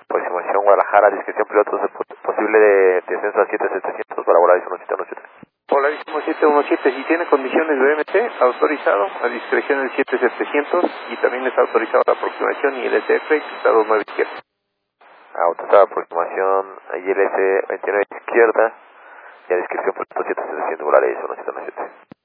Aproximación Guadalajara, discreción pilotos, posible de descenso a 7700 para volar 1717. Polarísimo 717, si tiene condiciones de MT, autorizado, a discreción el 7700 y también está autorizado la aproximación y el SF, estado 9 izquierda. Autorizada aproximación ILS 29 izquierda y a discreción pilotos 7700 volar 1717.